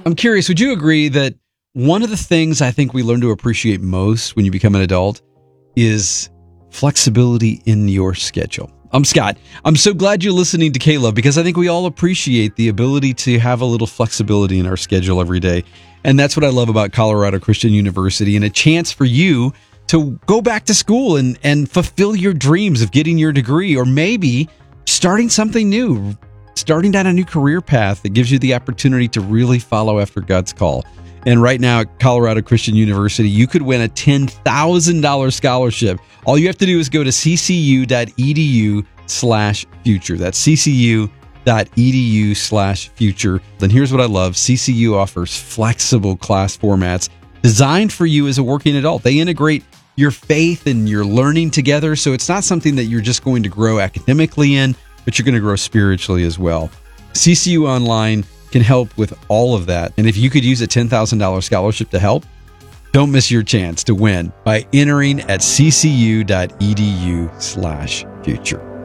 I'm curious, would you agree that one of the things I think we learn to appreciate most when you become an adult is flexibility in your schedule? I'm Scott. I'm so glad you're listening to K-Love because I think we all appreciate the ability to have a little flexibility in our schedule every day. And that's what I love about Colorado Christian University, and a chance for you to go back to school and fulfill your dreams of getting your degree, or maybe starting something new, starting down a new career path that gives you the opportunity to really follow after God's call. And right now at Colorado Christian University, you could win a $10,000 scholarship. All you have to do is go to ccu.edu/future. That's ccu.edu/future. Then here's what I love. CCU offers flexible class formats designed for you as a working adult. They integrate your faith and your learning together, so it's not something that you're just going to grow academically in, but you're going to grow spiritually as well. CCU Online can help with all of that. And if you could use a $10,000 scholarship to help, don't miss your chance to win by entering at ccu.edu/future.